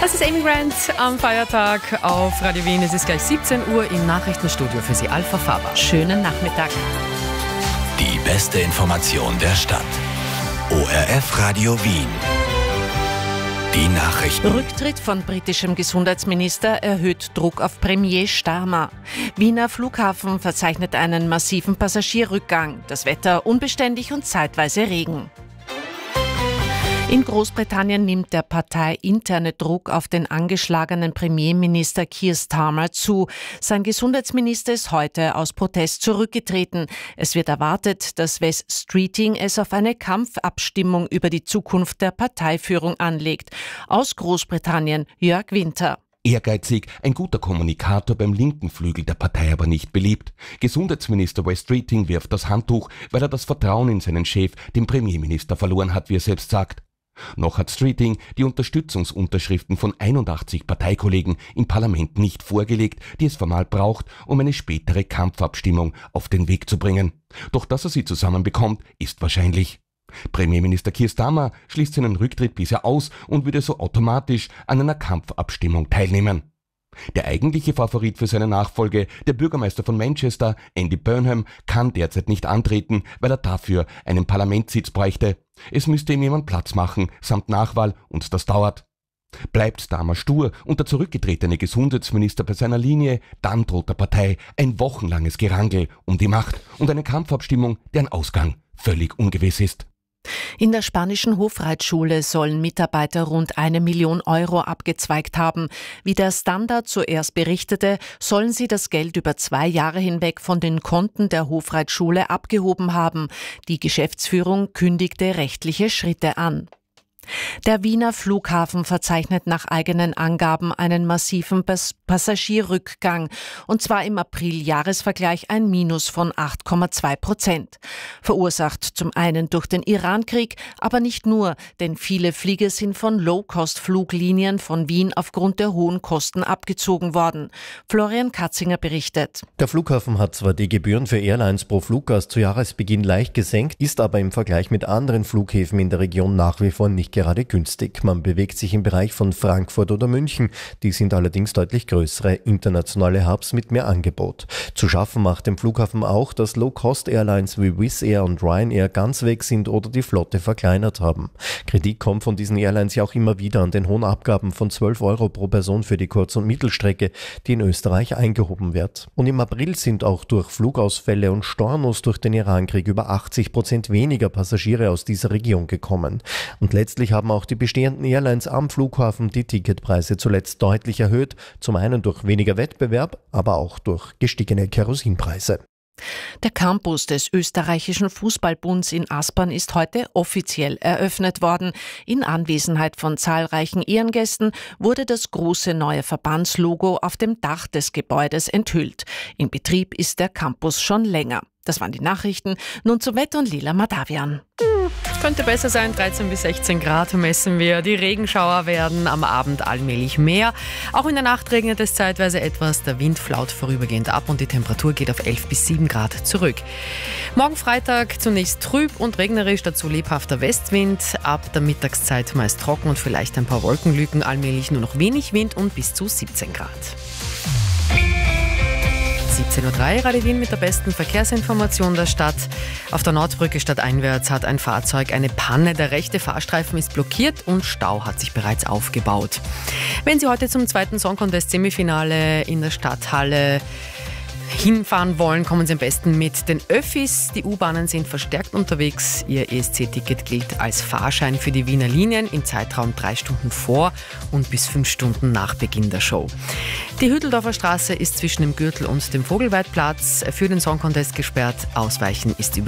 Das ist Amy Grant am Feiertag auf Radio Wien. Es ist gleich 17 Uhr im Nachrichtenstudio für Sie, Alpha Faber. Schönen Nachmittag. Die beste Information der Stadt. ORF Radio Wien. Die Nachrichten. Rücktritt von britischem Gesundheitsminister erhöht Druck auf Premier Starmer. Wiener Flughafen verzeichnet einen massiven Passagierrückgang. Das Wetter unbeständig und zeitweise Regen. In Großbritannien nimmt der parteiinterne Druck auf den angeschlagenen Premierminister Keir Starmer zu. Sein Gesundheitsminister ist heute aus Protest zurückgetreten. Es wird erwartet, dass Wes Streeting es auf eine Kampfabstimmung über die Zukunft der Parteiführung anlegt. Aus Großbritannien Jörg Winter. Ehrgeizig, ein guter Kommunikator, beim linken Flügel der Partei aber nicht beliebt. Gesundheitsminister Wes Streeting wirft das Handtuch, weil er das Vertrauen in seinen Chef, den Premierminister, verloren hat, wie er selbst sagt. Noch hat Streeting die Unterstützungsunterschriften von 81 Parteikollegen im Parlament nicht vorgelegt, die es formal braucht, um eine spätere Kampfabstimmung auf den Weg zu bringen. Doch dass er sie zusammenbekommt, ist wahrscheinlich. Premierminister Keir Starmer schließt seinen Rücktritt bisher aus und würde so automatisch an einer Kampfabstimmung teilnehmen. Der eigentliche Favorit für seine Nachfolge, der Bürgermeister von Manchester, Andy Burnham, kann derzeit nicht antreten, weil er dafür einen Parlamentssitz bräuchte. Es müsste ihm jemand Platz machen, samt Nachwahl, und das dauert. Bleibt Starmer stur und der zurückgetretene Gesundheitsminister bei seiner Linie, dann droht der Partei ein wochenlanges Gerangel um die Macht und eine Kampfabstimmung, deren Ausgang völlig ungewiss ist. In der spanischen Hofreitschule sollen Mitarbeiter rund 1 Million Euro abgezweigt haben. Wie der Standard zuerst berichtete, sollen sie das Geld über 2 Jahre hinweg von den Konten der Hofreitschule abgehoben haben. Die Geschäftsführung kündigte rechtliche Schritte an. Der Wiener Flughafen verzeichnet nach eigenen Angaben einen massiven Passagierrückgang, und zwar im April-Jahresvergleich ein Minus von 8,2%. Verursacht zum einen durch den Irankrieg, aber nicht nur, denn viele Flieger sind von Low-Cost-Fluglinien von Wien aufgrund der hohen Kosten abgezogen worden. Florian Katzinger berichtet. Der Flughafen hat zwar die Gebühren für Airlines pro Fluggast zu Jahresbeginn leicht gesenkt, ist aber im Vergleich mit anderen Flughäfen in der Region nach wie vor nicht gerade günstig. Man bewegt sich im Bereich von Frankfurt oder München. Die sind allerdings deutlich größere internationale Hubs mit mehr Angebot. Zu schaffen macht dem Flughafen auch, dass Low-Cost-Airlines wie Wizz Air und Ryanair ganz weg sind oder die Flotte verkleinert haben. Kritik kommt von diesen Airlines ja auch immer wieder an den hohen Abgaben von 12 Euro pro Person für die Kurz- und Mittelstrecke, die in Österreich eingehoben wird. Und im April sind auch durch Flugausfälle und Stornos durch den Irankrieg über 80% weniger Passagiere aus dieser Region gekommen. Und letztlich haben auch die bestehenden Airlines am Flughafen die Ticketpreise zuletzt deutlich erhöht, zum einen durch weniger Wettbewerb, aber auch durch gestiegene Kerosinpreise. Der Campus des österreichischen Fußballbunds in Aspern ist heute offiziell eröffnet worden. In Anwesenheit von zahlreichen Ehrengästen wurde das große neue Verbandslogo auf dem Dach des Gebäudes enthüllt. In Betrieb ist der Campus schon länger. Das waren die Nachrichten. Nun zum Wetter und Lila Madavian. Könnte besser sein, 13 bis 16 Grad messen wir. Die Regenschauer werden am Abend allmählich mehr. Auch in der Nacht regnet es zeitweise etwas. Der Wind flaut vorübergehend ab und die Temperatur geht auf 11 bis 7 Grad zurück. Morgen Freitag zunächst trüb und regnerisch, dazu lebhafter Westwind. Ab der Mittagszeit meist trocken und vielleicht ein paar Wolkenlücken. Allmählich nur noch wenig Wind und bis zu 17 Grad. 17.03 Uhr, Radio Wien mit der besten Verkehrsinformation der Stadt. Auf der Nordbrücke stadteinwärts hat ein Fahrzeug eine Panne. Der rechte Fahrstreifen ist blockiert und Stau hat sich bereits aufgebaut. Wenn Sie heute zum zweiten Song Contest Semifinale in der Stadthalle hinfahren wollen, kommen Sie am besten mit den Öffis. Die U-Bahnen sind verstärkt unterwegs. Ihr ESC-Ticket gilt als Fahrschein für die Wiener Linien im Zeitraum 3 Stunden vor und bis 5 Stunden nach Beginn der Show. Die Hütteldorfer Straße ist zwischen dem Gürtel und dem Vogelweidplatz für den Song Contest gesperrt. Ausweichen ist über